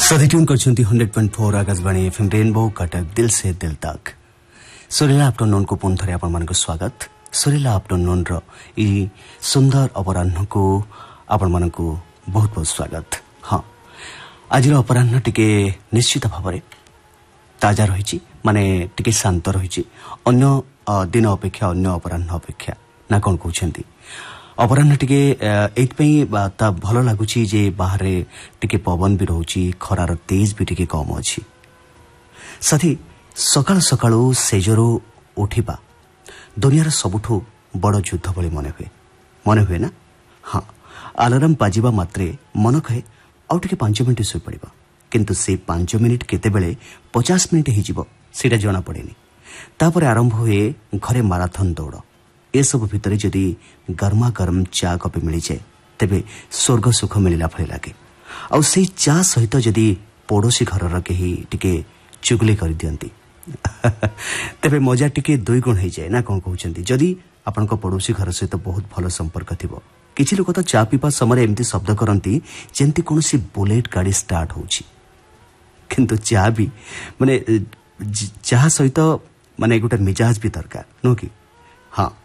सदी tune करछन्ती 100.4 Akashvani FM rainbow Cuttack दिल से दिल तक सुरीला आफ्टरनून को पुनः थरे आपण मानको स्वागत सुरीला आफ्टरनून रो ई सुंदर अपराह्न को आपण मानको बहुत बहुत स्वागत। हां आज रो अपराह्न टिके निश्चित भाबरे ताजा रहिछि माने टिके शांत रहिछि अन्य दिन अपेक्षा अन्य अपराह्न अपेक्षा ना कोन कहउछन्ती अपराह्न टिके एतपई ता भलो लागुछि जे बाहरे टिके पवन भी रहउछि खरार तेज भी टिके कम अछि। साथी सकाळ सकाळू सेजरो उठिबा दुनियार सबुठो बड़ युद्ध भली मन हुए ना। हाँ अलार्म बाजिबा मात्रे मन कहे आउ टिके 5 मिनिट सोई पड़िबा किंतु से 5 मिनिट केते बेले 50 मिनिट हि जिवो सेटा जणा पड़ेनी। तापर आरंभ हुए घरे माराथन दौड़ ए सब भितर जदि गर्मा गर्म चा कप मिली जाए तेबे स्वर्ग सुख मिलला भली लागे। आ से चा सहित जदि पड़ोसी घरर केही टिके चुगली कर दियंती तेबे मजा टिके 2 गुण हो जाए ना कौन कहउछंती। जदि आपनका पड़ोसी घर सहित बहुत भलो संपर्क थिबो किछि लोक तो चा पीपा समय एमती शब्द करंती जेंती कोनोसी बुलेट गाड़ी स्टार्ट होउछि किंतु चा भी माने चा सहित माने गोटे मिजाज भी दरकार नो कि। हाँ